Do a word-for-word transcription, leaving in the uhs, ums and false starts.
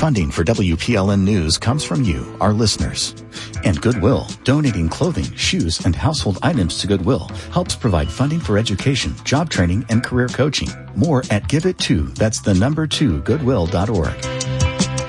Funding for W P L N News comes from you, our listeners. And Goodwill, donating clothing, shoes, and household items to Goodwill helps provide funding for education, job training, and career coaching. More at Give It To, that's the number two, goodwill dot org.